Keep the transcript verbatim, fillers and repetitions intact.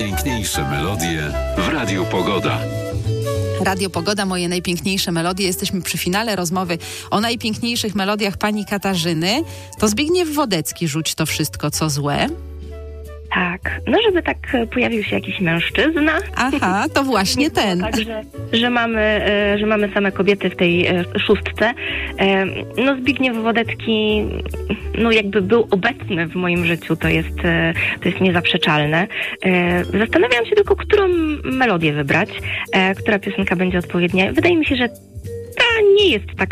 Piękniejsze melodie w Radiu Pogoda. Radio Pogoda, moje najpiękniejsze melodie. Jesteśmy przy finale rozmowy o najpiękniejszych melodiach pani Katarzyny. To Zbigniew Wodecki, Rzuć to wszystko, co złe. Tak, no żeby tak pojawił się jakiś mężczyzna. Aha, to właśnie ten. Tak, że, że, mamy, że mamy same kobiety w tej szóstce. No Zbigniew Wodecki, no jakby był obecny w moim życiu, to jest, to jest niezaprzeczalne. Zastanawiałam się tylko, którą melodię wybrać, która piosenka będzie odpowiednia. Wydaje mi się, że ta nie jest tak